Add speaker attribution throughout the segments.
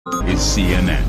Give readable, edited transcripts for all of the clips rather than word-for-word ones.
Speaker 1: is CNN.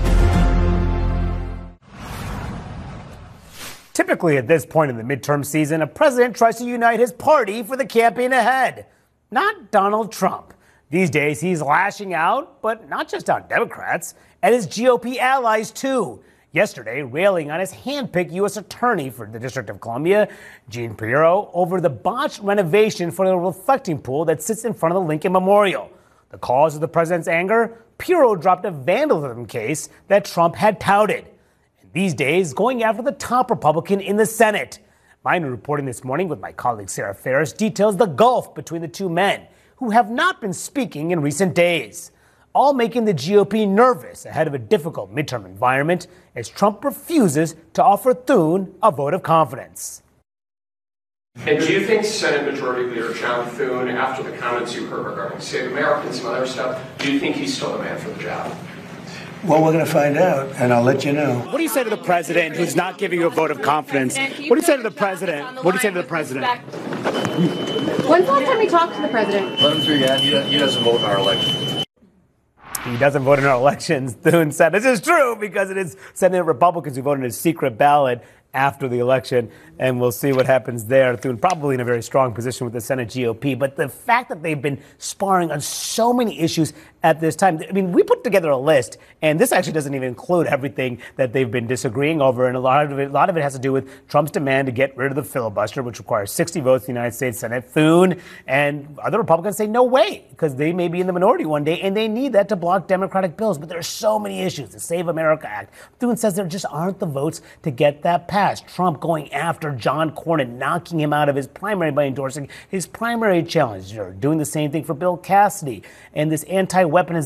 Speaker 2: Typically, at this point in the midterm season, a president tries to unite his party for the campaign ahead. Not Donald Trump. These days, he's lashing out, but not just on Democrats, at his GOP allies, too. Yesterday, railing on his handpicked U.S. attorney for the District of Columbia, Gene Pirro, over the botched renovation for the reflecting pool that sits in front of the Lincoln Memorial. The cause of the president's anger? Pirro dropped a vandalism case that Trump had touted. These days, going after the top Republican in the Senate. My new reporting this morning with my colleague Sarah Ferris details the gulf between the two men, who have not been speaking in recent days, all making the GOP nervous ahead of a difficult midterm environment as Trump refuses to offer Thune a vote of confidence.
Speaker 3: And do you think Senate Majority Leader John Thune, after the comments you heard regarding Save America and some other stuff, do you think he's still the man for the job?
Speaker 4: Well, we're going to find out, and I'll let you know.
Speaker 2: What do you say to the president who's not giving you a vote of confidence? What do you say to the president? What do you say to the president?
Speaker 5: When's the last time we talked to the president?
Speaker 6: Let him through again. He doesn't vote in our election.
Speaker 2: He doesn't vote in our elections, Thune said. This is true because it is Senate Republicans who voted in a secret ballot after the election, and we'll see what happens there. Thune probably in a very strong position with the Senate GOP, but the fact that they've been sparring on so many issues at this time, I mean, we put together a list, and this actually doesn't even include everything that they've been disagreeing over, and a lot of it has to do with Trump's demand to get rid of the filibuster, which requires 60 votes in the United States Senate. Thune and other Republicans say no way, because they may be in the minority one day, and they need that to block Democratic bills. But there are so many issues. The Save America Act. Thune says there just aren't the votes to get that passed. Trump going after John Cornyn, knocking him out of his primary by endorsing his primary challenger, doing the same thing for Bill Cassidy, and this anti-weaponization